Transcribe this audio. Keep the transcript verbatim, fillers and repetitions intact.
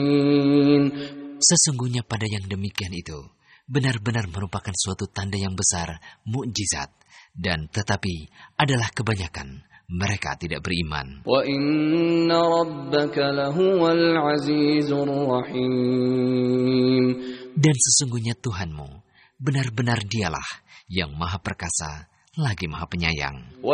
Sesungguhnya pada yang demikian itu benar-benar merupakan suatu tanda yang besar, mukjizat, dan tetapi adalah kebanyakan mereka tidak beriman. Wa inna rabbaka lahuwal azizur rahim. Dan sesungguhnya Tuhanmu benar-benar dialah yang maha perkasa lagi maha penyayang.